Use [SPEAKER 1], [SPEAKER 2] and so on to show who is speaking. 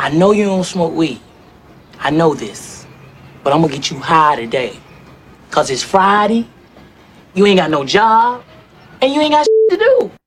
[SPEAKER 1] I know you don't smoke weed. I know this. But I'm gonna get you high today. Cause it's Friday, you ain't got no job, and you ain't got shit to do.